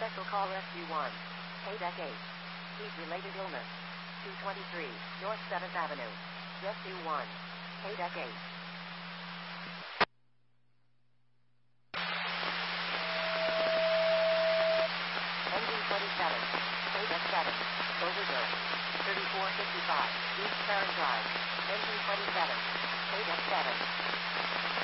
Special call Rescue 1. Deck 8. Heat-related illness. 223 North 7th Avenue. Rescue 1. Deck 8. Engine 27. Deck 7. Overburn. 3455 East Farron Drive. Engine 27. Deck 7.